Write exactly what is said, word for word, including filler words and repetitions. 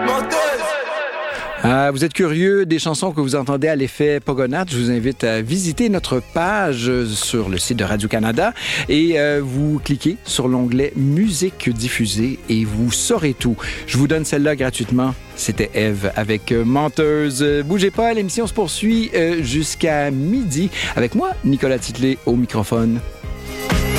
Euh, vous êtes curieux des chansons que vous entendez à l'effet Pogonath? Je vous invite à visiter notre page sur le site de Radio-Canada et euh, vous cliquez sur l'onglet Musique diffusée et vous saurez tout. Je vous donne celle-là gratuitement. C'était Eve avec Menteuse. Bougez pas, l'émission se poursuit euh, jusqu'à midi avec moi, Nicolas Titley, au microphone.